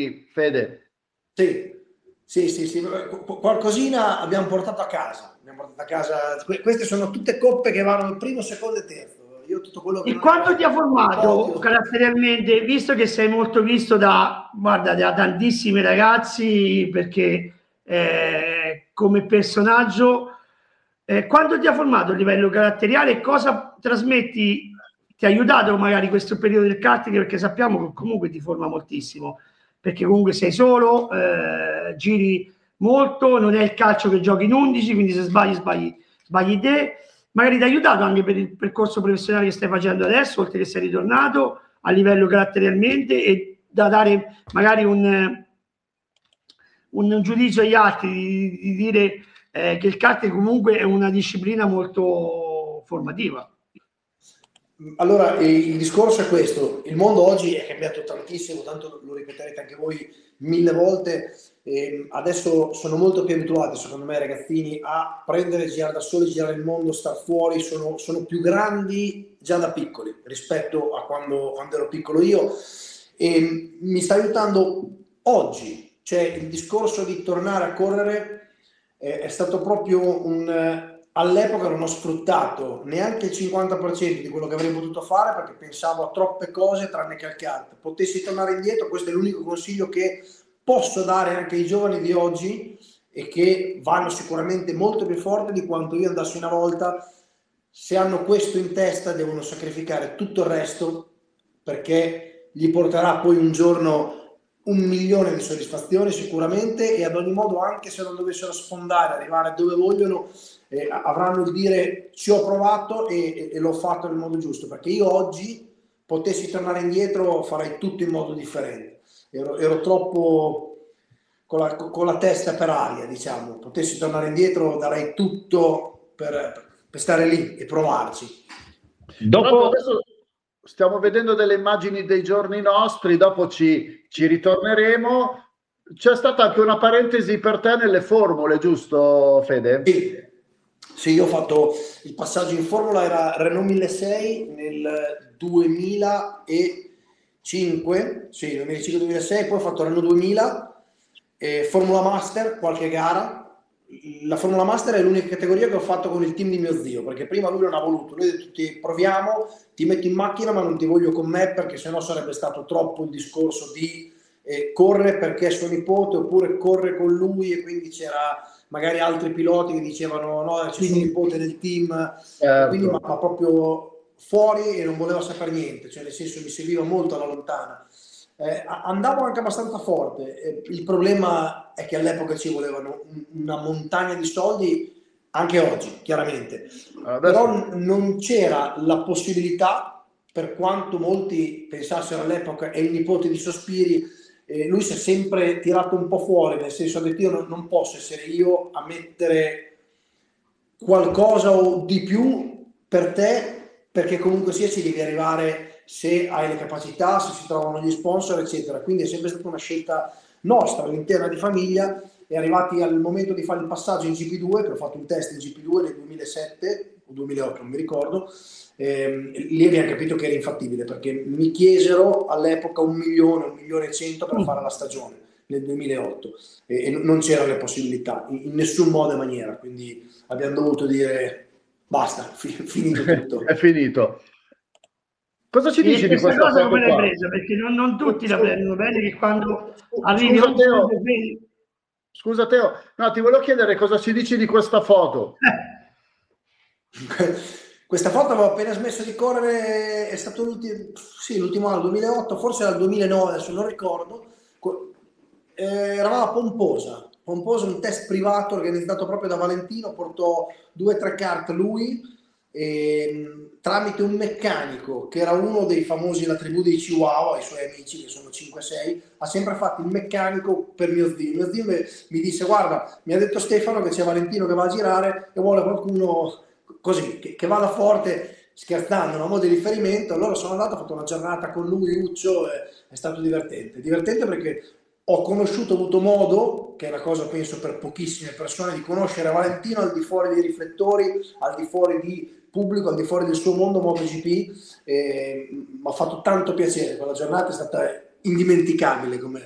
lì, Fede. Sì, qualcosina abbiamo portato a casa. Queste sono tutte coppe che vanno il primo, secondo e terzo. Io tutto quello che e quanto ti ha formato caratterialmente, visto che sei molto visto da tantissimi ragazzi, perché come personaggio, quanto ti ha formato a livello caratteriale e cosa trasmetti? Ti ha aiutato magari questo periodo del karting, perché sappiamo che comunque ti forma moltissimo, perché comunque sei solo, giri molto, non è il calcio che giochi in 11, quindi se sbagli te. Magari ti ha aiutato anche per il percorso professionale che stai facendo adesso, oltre che sei ritornato a livello caratterialmente, e da dare magari un giudizio agli altri di dire che il karting comunque è una disciplina molto formativa. Allora, il discorso è questo: il mondo oggi è cambiato tantissimo, tanto lo ripeterete anche voi 1000 volte. Adesso sono molto più abituati, secondo me, i ragazzini a prendere, girare da soli, girare il mondo, star fuori, sono più grandi già da piccoli rispetto a quando ero piccolo io, e mi sta aiutando oggi. Cioè, il discorso di tornare a correre è stato proprio all'epoca non ho sfruttato neanche il 50% di quello che avrei potuto fare, perché pensavo a troppe cose tranne che al kart. Potessi tornare indietro, questo è l'unico consiglio che posso dare anche ai giovani di oggi, e che vanno sicuramente molto più forte di quanto io andassi una volta. Se hanno questo in testa, devono sacrificare tutto il resto, perché gli porterà poi un giorno 1.000.000 di soddisfazioni sicuramente, e ad ogni modo, anche se non dovessero sfondare, arrivare dove vogliono, avranno il dire: ci ho provato e l'ho fatto nel modo giusto. Perché io oggi, potessi tornare indietro, farei tutto in modo differente. Ero troppo con la testa per aria, diciamo. Potessi tornare indietro, darei tutto per stare lì e provarci. Dopo adesso stiamo vedendo delle immagini dei giorni nostri, dopo ci ritorneremo. C'è stata anche una parentesi per te nelle formule, giusto Fede? Sì, io ho fatto il passaggio in formula, era Renault 1600 nel 2005, sì, 2005-2006, poi ho fatto Renault 2000, Formula Master, qualche gara. La Formula Master è l'unica categoria che ho fatto con il team di mio zio, perché prima lui non ha voluto. Lui ha detto: ti proviamo, ti metto in macchina, ma non ti voglio con me, perché sennò sarebbe stato troppo il discorso di corre perché è suo nipote, oppure corre con lui, e quindi c'era magari altri piloti che dicevano: no, c'è suo nipote nel team, quindi ma proprio fuori, e non voleva sapere niente, cioè nel senso mi seguiva molto alla lontana. Andavo anche abbastanza forte, il problema è che all'epoca ci volevano una montagna di soldi, anche oggi chiaramente, però non c'era la possibilità, per quanto molti pensassero all'epoca: è il nipote di Sospiri. Lui si è sempre tirato un po' fuori, nel senso, ha detto: io non posso essere io a mettere qualcosa o di più per te, perché comunque sia ci devi arrivare se hai le capacità, se si trovano gli sponsor, eccetera. Quindi è sempre stata una scelta nostra all'interno di famiglia, e arrivati al momento di fare il passaggio in GP2, che ho fatto un test in GP2 nel 2007 o 2008, non mi ricordo, lì abbiamo capito che era infattibile, perché mi chiesero all'epoca 1 milione, 1.100.000 per fare la stagione nel 2008, e non c'erano le possibilità in nessun modo e maniera, quindi abbiamo dovuto dire: basta, finito tutto. È finito. Cosa ci dici di questa cosa? Come l'hai presa? Perché non tutti la prendono bene, che quando arrivi a un punto... Scusa Teo, no, ti volevo chiedere cosa ci dici di questa foto. Questa foto avevo appena smesso di correre, è stato l'ultimo anno, 2008, forse era il 2009, adesso non ricordo. Eravamo a Pomposa, un test privato organizzato proprio da Valentino, portò 2 o 3 kart lui, tramite un meccanico che era uno dei famosi, la tribù dei Chihuahua, i suoi amici che sono 5-6, ha sempre fatto il meccanico per mio zio. Mio zio mi disse: guarda, mi ha detto Stefano che c'è Valentino che va a girare e vuole qualcuno così, che vada forte, scherzando, a modo di riferimento. Allora sono andato, ho fatto una giornata con lui, Uccio, è stato divertente perché ho avuto modo, che è una cosa penso per pochissime persone, di conoscere Valentino al di fuori dei riflettori, al di fuori di pubblico, al di fuori del suo mondo MotoGP. Mi ha fatto tanto piacere, quella giornata è stata indimenticabile come